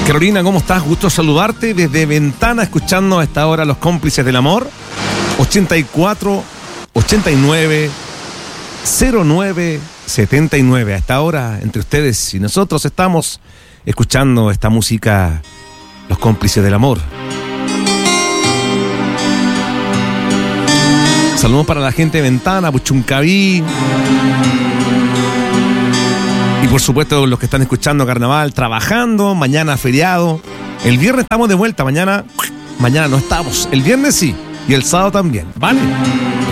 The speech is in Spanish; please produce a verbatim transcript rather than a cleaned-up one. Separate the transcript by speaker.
Speaker 1: Carolina, ¿cómo estás? Gusto saludarte desde Ventana, escuchando a esta hora Los Cómplices del Amor. ochenta y cuatro, ochenta y nueve, cero nueve, setenta y nueve. A esta hora, entre ustedes y nosotros, estamos escuchando esta música, Los Cómplices del Amor. Saludos para la gente de Ventana, Puchuncaví. Y por supuesto los que están escuchando Carnaval, trabajando, mañana feriado. El viernes estamos de vuelta, mañana, mañana no estamos. El viernes sí, y el sábado también, ¿vale?